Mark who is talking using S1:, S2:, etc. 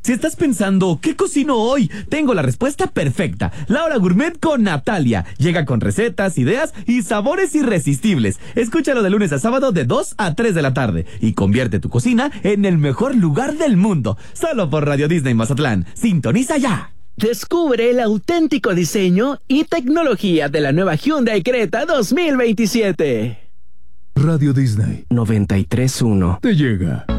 S1: Si estás pensando, ¿qué cocino hoy? Tengo la respuesta perfecta. La Hora Gourmet con Natalia. Llega con recetas, ideas y sabores irresistibles. Escúchalo de lunes a sábado de 2 a 3 de la tarde y convierte tu cocina en el mejor lugar del mundo. Solo por Radio Disney Mazatlán. Sintoniza ya.
S2: Descubre el auténtico diseño y tecnología de la nueva Hyundai Creta 2027.
S3: Radio Disney
S2: 93.1
S3: te llega.